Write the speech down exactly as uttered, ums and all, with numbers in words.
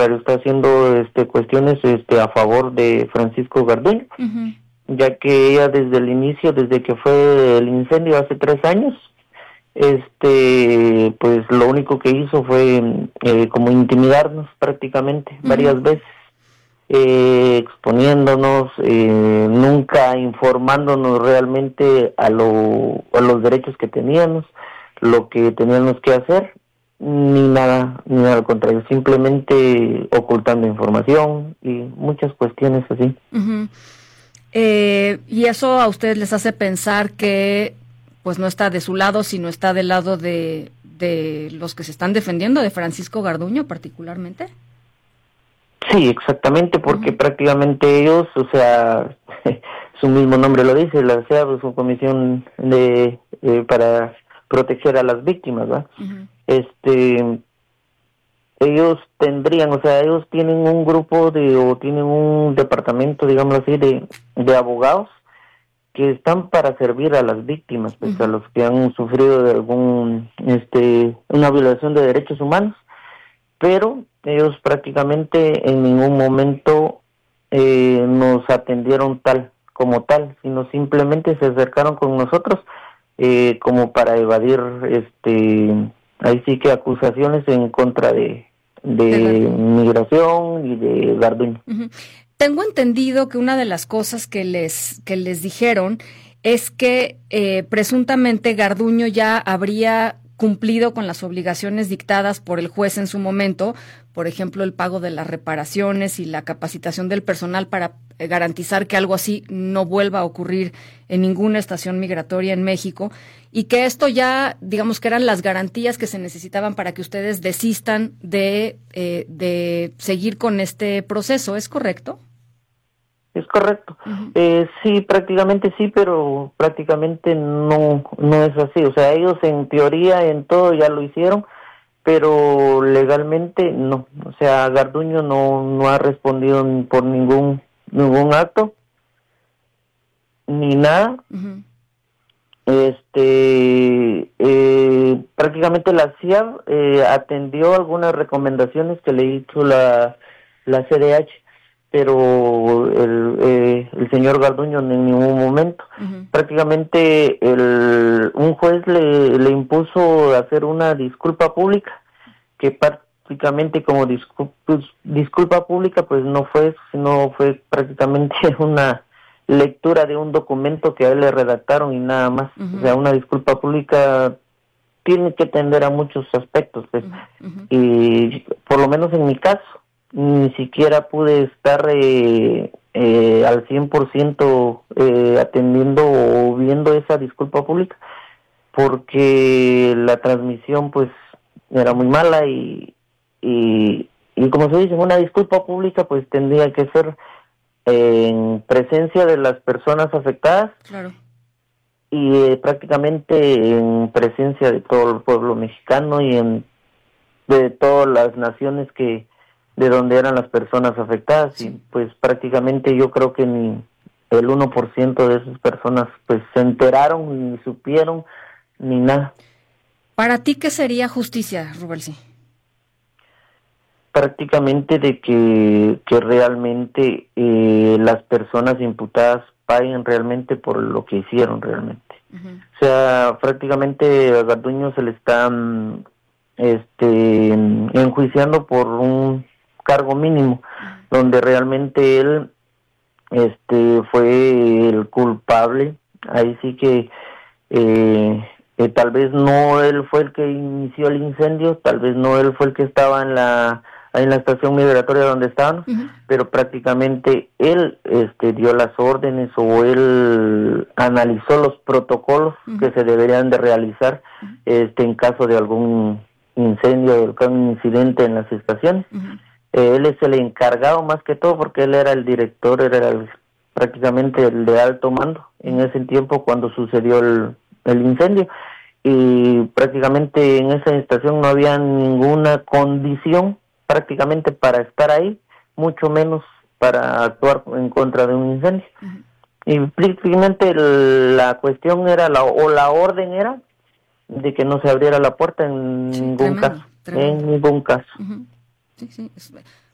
contrario, está haciendo este cuestiones este a favor de Francisco Garduño, uh-huh. ya que ella desde el inicio, desde que fue el incendio hace tres años, este pues lo único que hizo fue eh, como intimidarnos prácticamente, uh-huh. varias veces, eh, exponiéndonos, eh, nunca informándonos realmente a, lo, a los derechos que teníamos, lo que teníamos que hacer, ni nada, ni nada al contrario, simplemente ocultando información y muchas cuestiones así. Uh-huh. Eh, y eso a ustedes les hace pensar que pues no está de su lado, sino está del lado de, de los que se están defendiendo, de Francisco Garduño particularmente. Sí, exactamente, porque uh-huh. prácticamente ellos, o sea, su mismo nombre lo dice, la C E A, su comisión de eh, para proteger a las víctimas, ¿verdad? Uh-huh. Este, ellos tendrían, o sea, ellos tienen un grupo de, o tienen un departamento, digamos así, de, de abogados que están para servir a las víctimas, pues uh-huh. a los que han sufrido de algún, este, una violación de derechos humanos, pero ellos prácticamente en ningún momento eh, nos atendieron tal como tal, sino simplemente se acercaron con nosotros eh, como para evadir, este, ahí sí que acusaciones en contra de, de migración y de Garduño. Uh-huh. Tengo entendido que una de las cosas que les que les dijeron es que eh, presuntamente Garduño ya habría cumplido con las obligaciones dictadas por el juez en su momento, por ejemplo, el pago de las reparaciones y la capacitación del personal para eh, garantizar que algo así no vuelva a ocurrir en ninguna estación migratoria en México, y que esto ya, digamos que eran las garantías que se necesitaban para que ustedes desistan de, eh, de seguir con este proceso, ¿es correcto? Es correcto. Uh-huh. Eh, sí, prácticamente sí, pero prácticamente no no es así. O sea, ellos en teoría, en todo ya lo hicieron, pero legalmente no. O sea, Garduño no no ha respondido por ningún ningún acto ni nada. Uh-huh. Este, eh, prácticamente la C I A eh, atendió algunas recomendaciones que le hizo la la C D H, pero el, eh, el señor Garduño en ningún momento. Uh-huh. Prácticamente el, un juez le, le impuso hacer una disculpa pública, que prácticamente como disculpa, disculpa pública pues no fue, sino fue prácticamente una lectura de un documento que a él le redactaron y nada más. Uh-huh. O sea, una disculpa pública tiene que atender a muchos aspectos, pues. Uh-huh. Y por lo menos en mi caso, ni siquiera pude estar eh, eh, al cien por ciento eh, atendiendo o viendo esa disculpa pública, porque la transmisión pues era muy mala y, y, y como se dice, una disculpa pública pues tendría que ser eh, en presencia de las personas afectadas. Claro. Y eh, prácticamente en presencia de todo el pueblo mexicano y en de todas las naciones que de donde eran las personas afectadas, sí. Y pues prácticamente yo creo que ni el uno por ciento de esas personas pues se enteraron, ni supieron, ni nada. ¿Para ti qué sería justicia, Rubelsi? Prácticamente de que, que realmente eh, las personas imputadas paguen realmente por lo que hicieron realmente. Uh-huh. O sea, prácticamente a Garduño se le está este, enjuiciando por un cargo mínimo, donde realmente él este fue el culpable. Ahí sí que eh, eh, tal vez no él fue el que inició el incendio, tal vez no él fue el que estaba en la en la estación migratoria donde estaban, uh-huh. pero prácticamente él este dio las órdenes o él analizó los protocolos uh-huh. que se deberían de realizar uh-huh. este en caso de algún incendio o algún incidente en las estaciones. Uh-huh. Él es el encargado más que todo porque él era el director, era el, prácticamente el de alto mando en ese tiempo cuando sucedió el, el incendio, y prácticamente en esa estación no había ninguna condición prácticamente para estar ahí, mucho menos para actuar en contra de un incendio. Uh-huh. Y prácticamente el, la cuestión era, la o la orden era de que no se abriera la puerta en sí, ningún tremendo, caso, tremendo. en ningún caso. Uh-huh. Sí, sí.